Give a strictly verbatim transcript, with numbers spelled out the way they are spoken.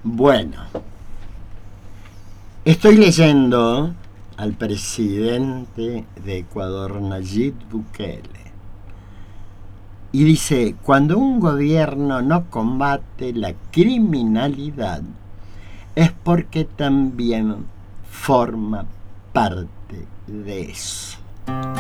Bueno, estoy leyendo al presidente de Ecuador, Nayib Bukele, y dice: cuando un gobierno no combate la criminalidad es porque también forma parte de eso.